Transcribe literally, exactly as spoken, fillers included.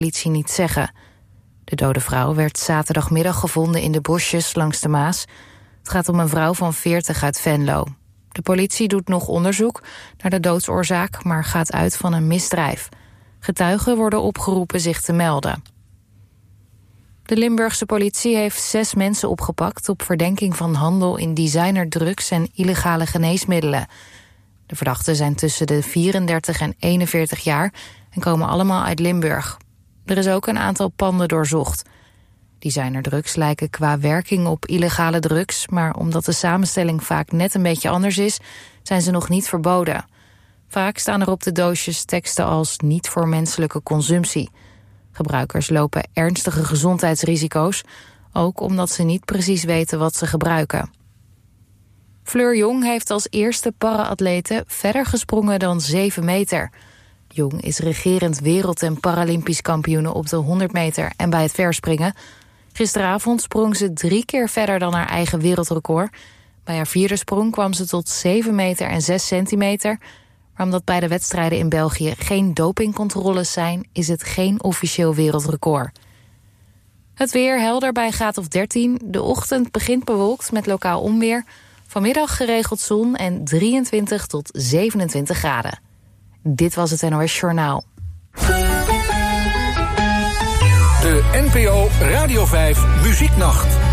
politie niet zeggen. De dode vrouw werd zaterdagmiddag gevonden in de bosjes langs de Maas. Het gaat om een vrouw van veertig uit Venlo. De politie doet nog onderzoek naar de doodsoorzaak, maar gaat uit van een misdrijf. Getuigen worden opgeroepen zich te melden. De Limburgse politie heeft zes mensen opgepakt op verdenking van handel in designerdrugs en illegale geneesmiddelen. De verdachten zijn tussen de vierendertig en eenenveertig jaar en komen allemaal uit Limburg. Er is ook een aantal panden doorzocht. Designerdrugs lijken qua werking op illegale drugs, maar omdat de samenstelling vaak net een beetje anders is, zijn ze nog niet verboden. Vaak staan er op de doosjes teksten als niet voor menselijke consumptie. Gebruikers lopen ernstige gezondheidsrisico's, ook omdat ze niet precies weten wat ze gebruiken. Fleur Jong heeft als eerste para-atlete verder gesprongen dan zeven meter. Jong is regerend wereld- en paralympisch kampioene op de honderd meter en bij het verspringen. Gisteravond sprong ze drie keer verder dan haar eigen wereldrecord. Bij haar vierde sprong kwam ze tot zeven meter en zes centimeter. Maar omdat bij de wedstrijden in België geen dopingcontroles zijn, is het geen officieel wereldrecord. Het weer helder bij een graad of dertien. De ochtend begint bewolkt met lokaal onweer. Vanmiddag geregeld zon en drieëntwintig tot zevenentwintig graden. Dit was het N O S Journaal. De N P O Radio vijf Muzieknacht.